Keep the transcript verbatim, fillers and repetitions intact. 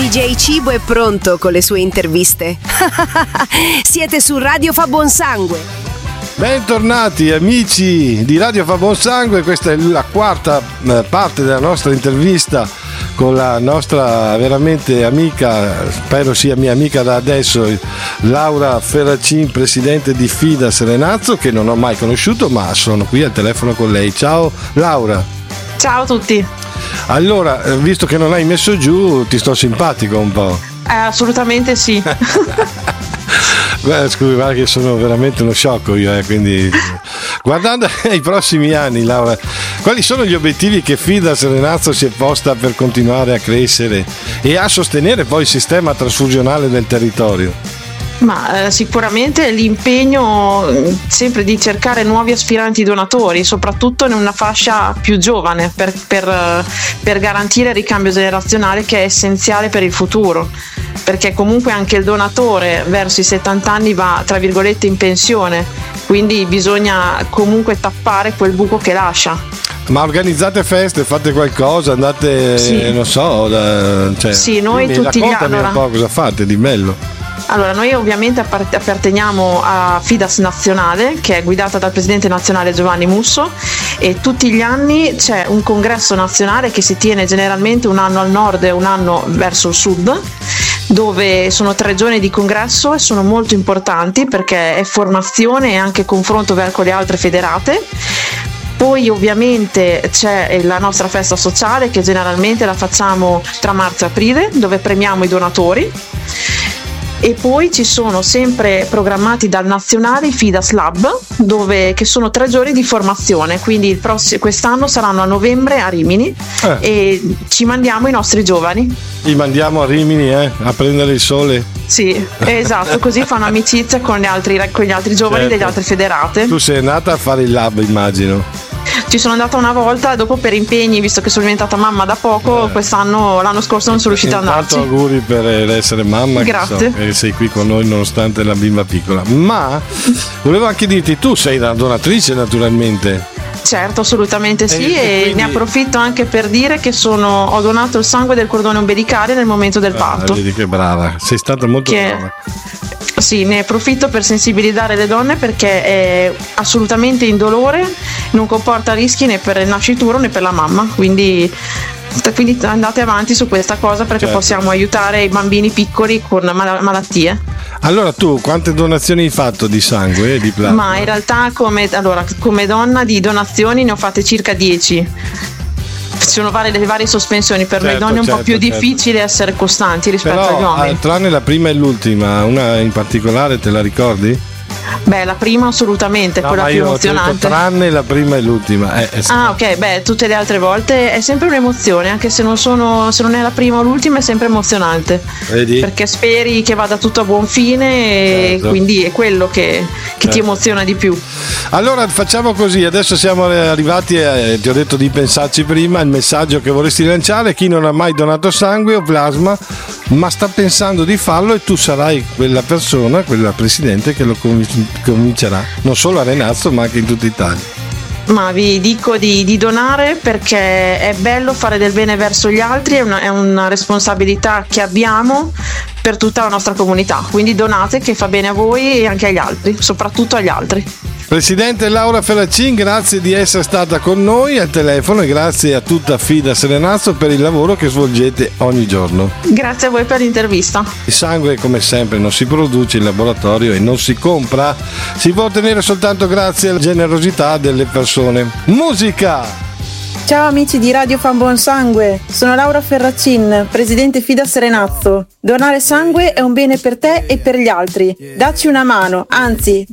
J Cibo è pronto con le sue interviste. Siete su Radio Fa Buon Sangue. Bentornati amici di Radio Fa Buon Sangue, questa è la quarta parte della nostra intervista con la nostra veramente amica, spero sia mia amica da adesso, Laura Ferracin, presidente di Fidas Renazzo, che non ho mai conosciuto ma sono qui al telefono con lei. Ciao Laura. Ciao a tutti. Allora, visto che non hai messo giù, ti sto simpatico un po'. Eh, assolutamente sì. Guarda, scusi, guarda che sono veramente uno sciocco io, eh, quindi guardando ai prossimi anni, Laura, quali sono gli obiettivi che Fidas Renazzo si è posta per continuare a crescere e a sostenere poi il sistema trasfusionale del territorio? Ma eh, sicuramente l'impegno eh, sempre di cercare nuovi aspiranti donatori, soprattutto in una fascia più giovane, per, per, eh, per garantire il ricambio generazionale, che è essenziale per il futuro, perché comunque anche il donatore verso i settanta anni va tra virgolette in pensione, quindi bisogna comunque tappare quel buco che lascia. Ma organizzate feste, fate qualcosa, andate, sì. non so, da, cioè, sì, noi mi tutti gli anni. Raccontami un po' cosa fate di bello. Allora, noi ovviamente apparteniamo a Fidas Nazionale, che è guidata dal presidente nazionale Giovanni Musso, e tutti gli anni c'è un congresso nazionale che si tiene generalmente un anno al nord e un anno verso il sud, dove sono tre giorni di congresso e sono molto importanti perché è formazione e anche confronto con le altre federate. Poi ovviamente c'è la nostra festa sociale, che generalmente la facciamo tra marzo e aprile, dove premiamo i donatori. E poi ci sono sempre programmati dal nazionale i Fidas Lab, dove, che sono tre giorni di formazione, quindi il prossimo, quest'anno saranno a novembre a Rimini, eh. e ci mandiamo i nostri giovani. Li mandiamo a Rimini eh, a prendere il sole. Sì, esatto, così fanno amicizia con gli altri, con gli altri giovani, certo, delle altre federate. Tu sei andata a fare il lab, immagino. Ci sono andata una volta, dopo per impegni, visto che sono diventata mamma da poco, eh. quest'anno, l'anno scorso non sono riuscita ad andarci. Tanto auguri per essere mamma. Grazie. Che so, sei qui con noi nonostante la bimba piccola. Ma volevo anche dirti, tu sei una donatrice naturalmente. Certo, assolutamente sì, e, e quindi... ne approfitto anche per dire che sono, ho donato il sangue del cordone ombelicale nel momento del parto. Ah, vedi che brava, sei stata molto che... brava. Sì, ne approfitto per sensibilizzare le donne, perché è assolutamente indolore, non comporta rischi né per il nascituro né per la mamma, quindi, quindi andate avanti su questa cosa, perché certo, possiamo aiutare i bambini piccoli con mal- malattie. Allora, tu quante donazioni hai fatto di sangue e di plasma? Ma in realtà come, allora, come donna di donazioni ne ho fatte circa dieci. Ci sono varie, le varie sospensioni, per certo, noi donne è un certo, po' più certo. difficile essere costanti rispetto Però, agli uomini. Tranne la prima e l'ultima, una in particolare te la ricordi? Beh, la prima assolutamente, no, quella più emozionante. Tranne la prima e l'ultima. Eh, eh, ah, ok, beh, tutte le altre volte è sempre un'emozione, anche se non sono, se non è la prima o l'ultima, è sempre emozionante. Vedi? Perché speri che vada tutto a buon fine, certo, e quindi è quello che, che certo. ti emoziona di più. Allora facciamo così, adesso siamo arrivati, eh, ti ho detto di pensarci prima, il messaggio che vorresti lanciare: chi non ha mai donato sangue o plasma ma sta pensando di farlo, e tu sarai quella persona, quella presidente che lo comincerà, non solo a Renazzo ma anche in tutta Italia. Ma vi dico di, di donare, perché è bello fare del bene verso gli altri, è una, è una responsabilità che abbiamo per tutta la nostra comunità, quindi donate, che fa bene a voi e anche agli altri, soprattutto agli altri. Presidente Laura Ferracin, grazie di essere stata con noi al telefono, e grazie a tutta Fidas Renazzo per il lavoro che svolgete ogni giorno. Grazie a voi per l'intervista. Il sangue, come sempre, non si produce in laboratorio e non si compra, si può ottenere soltanto grazie alla generosità delle persone. Musica! Ciao amici di Radio Fa Buon Sangue, sono Laura Ferracin, presidente Fidas Renazzo. Donare sangue è un bene per te e per gli altri. Dacci una mano, anzi